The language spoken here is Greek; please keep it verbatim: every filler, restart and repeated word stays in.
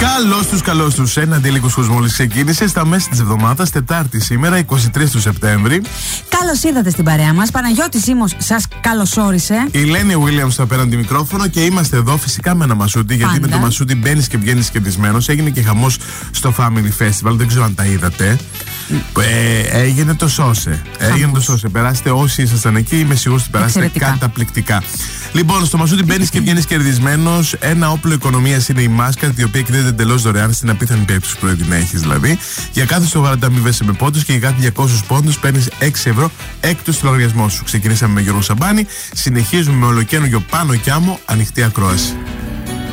Καλώς τους, καλώς τους. Ένα αντίλικος που μόλις ξεκίνησε στα μέσα της εβδομάδας, Τετάρτη σήμερα, εικοστή τρίτη του Σεπτέμβρη. Καλώς ήρθατε στην παρέα μας. Παναγιώτης Σίμος σας καλωσόρισε. Η Λένη Williams στο απέναντι μικρόφωνο και είμαστε εδώ φυσικά με ένα Μασούτι. Γιατί Πάντα. με το Μασούτι μπαίνεις και βγαίνεις κερδισμένος. Έγινε και χαμός στο Family Festival, δεν ξέρω αν τα είδατε. Ε, έγινε το σώσε. Έγινε το σώσε. Περάστε όσοι ήσασταν εκεί, είμαι σίγουρος ότι περάσετε Εξαιρετικά. καταπληκτικά. Λοιπόν, στο Μασούτι μπαίνεις και βγαίνεις κερδισμένος. Ένα όπλο οικονομίας είναι η μάσκα, η οποία εκδίδεται εντελώς δωρεάν στην απίθανη περίπτωση που πρέπει να έχεις δηλαδή. Για κάθε σοβαρά ανταμείβεσαι με πόντους και για κάθε διακόσιους πόντους παίρνεις έξι ευρώ έκτος στο λογαριασμό σου. Ξεκινήσαμε με Γιώργο Σαμπάνη, συνεχίζουμε με ολοκαίνουργιο Πάνο Κιάμο, ανοιχτή ακρόαση.